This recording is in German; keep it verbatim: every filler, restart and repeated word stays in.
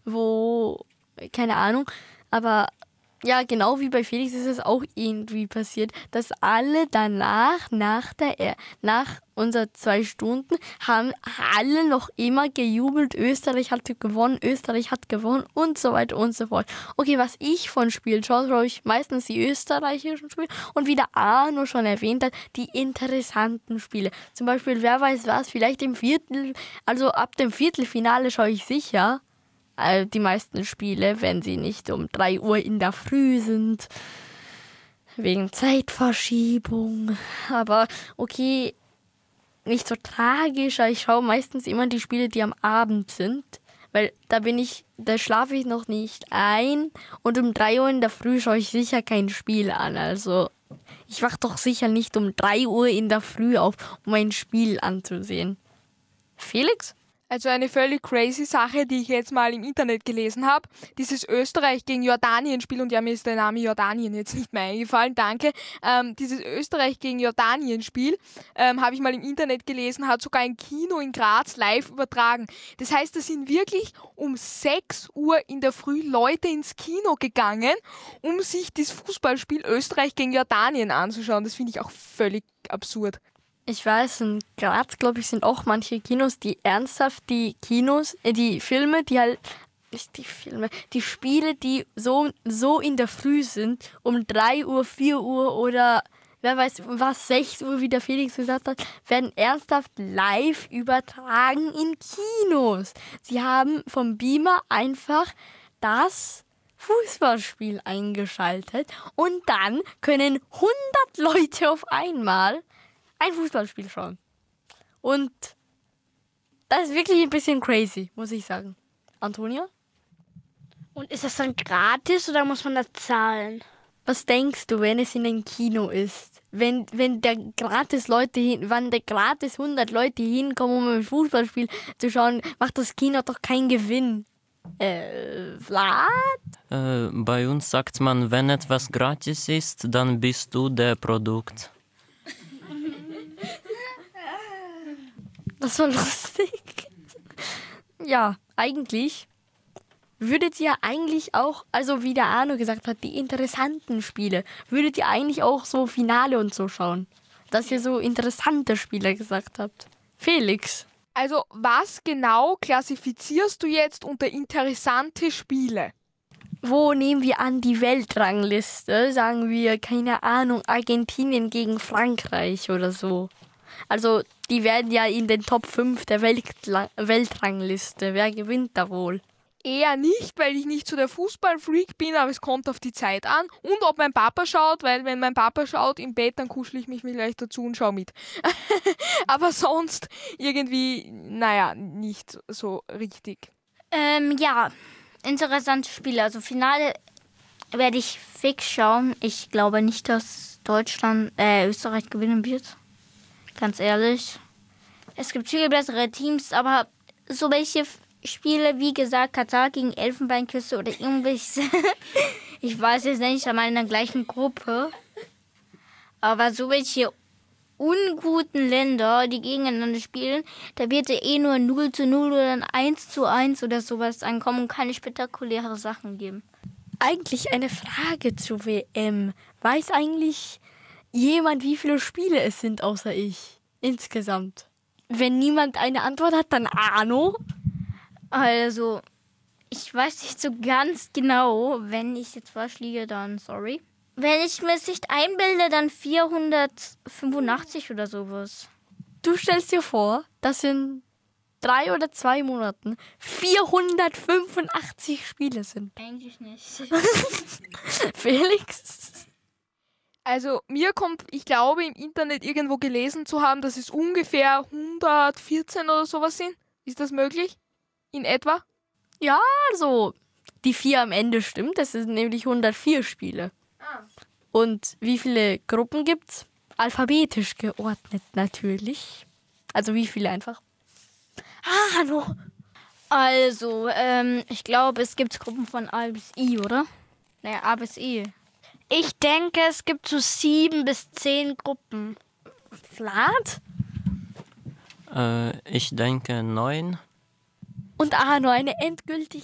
wo, keine Ahnung, aber ja, genau wie bei Felix ist es auch irgendwie passiert, dass alle danach, nach der, nach unseren zwei Stunden, haben alle noch immer gejubelt, Österreich hat gewonnen, Österreich hat gewonnen und so weiter und so fort. Okay, was ich von Spielen schaue, schaue ich meistens die österreichischen Spiele und wie der Arno schon erwähnt hat, die interessanten Spiele. Zum Beispiel, wer weiß was, vielleicht im Viertel, also ab dem Viertelfinale schaue ich sicher die meisten Spiele, wenn sie nicht um drei Uhr in der Früh sind, wegen Zeitverschiebung. Aber okay, nicht so tragisch, aber ich schaue meistens immer die Spiele, die am Abend sind, weil da bin ich, da schlafe ich noch nicht ein und um drei Uhr in der Früh schaue ich sicher kein Spiel an. Also ich wache doch sicher nicht um drei Uhr in der Früh auf, um ein Spiel anzusehen. Felix? Also eine völlig crazy Sache, die ich jetzt mal im Internet gelesen habe. Dieses Österreich gegen Jordanien-Spiel, und ja, mir ist der Name Jordanien jetzt nicht mehr eingefallen, danke. Ähm, dieses Österreich gegen Jordanien-Spiel, ähm, habe ich mal im Internet gelesen, hat sogar ein Kino in Graz live übertragen. Das heißt, da sind wirklich um sechs Uhr in der Früh Leute ins Kino gegangen, um sich das Fußballspiel Österreich gegen Jordanien anzuschauen. Das finde ich auch völlig absurd. Ich weiß, in Graz, glaube ich, sind auch manche Kinos, die ernsthaft die Kinos, äh, die Filme, die halt, nicht die Filme, die Spiele, die so, so in der Früh sind, um drei Uhr, vier Uhr oder wer weiß was, sechs Uhr, wie der Felix gesagt hat, werden ernsthaft live übertragen in Kinos. Sie haben vom Beamer einfach das Fußballspiel eingeschaltet und dann können hundert Leute auf einmal ein Fußballspiel schauen. Und das ist wirklich ein bisschen crazy, muss ich sagen. Antonia? Und ist das dann gratis oder muss man da zahlen? Was denkst du, wenn es in einem Kino ist? Wenn, wenn der gratis Leute hin, wenn der gratis hundert Leute hinkommen, um ein Fußballspiel zu schauen, macht das Kino doch keinen Gewinn. Äh, Vlad? Äh, bei uns sagt man, wenn etwas gratis ist, dann bist du der Produkt. Das war lustig. Ja, eigentlich würdet ihr eigentlich auch, also wie der Arno gesagt hat, die interessanten Spiele, würdet ihr eigentlich auch so Finale und so schauen? Dass ihr so interessante Spiele gesagt habt. Felix? Also was genau klassifizierst du jetzt unter interessante Spiele? Wo nehmen wir an die Weltrangliste? Sagen wir, keine Ahnung, Argentinien gegen Frankreich oder so. Also die werden ja in den Top fünf der Weltla- Weltrangliste. Wer gewinnt da wohl? Eher nicht, weil ich nicht so der Fußballfreak bin, aber es kommt auf die Zeit an. Und ob mein Papa schaut, weil wenn mein Papa schaut im Bett, dann kuschel ich mich vielleicht dazu und schau mit. Aber sonst irgendwie, naja, nicht so richtig. Ähm, ja, interessante Spiele. Also Finale werde ich fix schauen. Ich glaube nicht, dass Deutschland, äh, Österreich gewinnen wird. Ganz ehrlich. Es gibt viel bessere Teams, aber so welche Spiele, wie gesagt, Katar gegen Elfenbeinküste oder irgendwelche, ich weiß jetzt nicht, einmal in der gleichen Gruppe, aber so welche unguten Länder, die gegeneinander spielen, da wird ja eh nur null zu null oder ein eins zu eins oder sowas ankommen und keine spektakuläre Sachen geben. Eigentlich eine Frage zur W M. Weiß eigentlich jemand, wie viele Spiele es sind, außer ich? Insgesamt. Wenn niemand eine Antwort hat, dann Arno. Also, ich weiß nicht so ganz genau. Wenn ich jetzt falsch liege, dann sorry. Wenn ich mir es nicht einbilde, dann vierhundertfünfundachtzig oder sowas. Du stellst dir vor, dass in drei oder zwei Monaten vierhundertfünfundachtzig Spiele sind. Eigentlich nicht. Felix? Also mir kommt, ich glaube im Internet irgendwo gelesen zu haben, dass es ungefähr hundertvierzehn oder sowas sind. Ist das möglich? In etwa? Ja, also die vier am Ende stimmt. Das sind nämlich hundertvier Spiele. Ah. Und wie viele Gruppen gibt's? Alphabetisch geordnet natürlich. Also wie viele einfach? Ah, hallo. Also, ähm, ich glaube, es gibt Gruppen von A bis I, oder? Naja, A bis I. Ich denke, es gibt so sieben bis zehn Gruppen. Vlad? Äh, ich denke neun. Und Arno, eine endgültig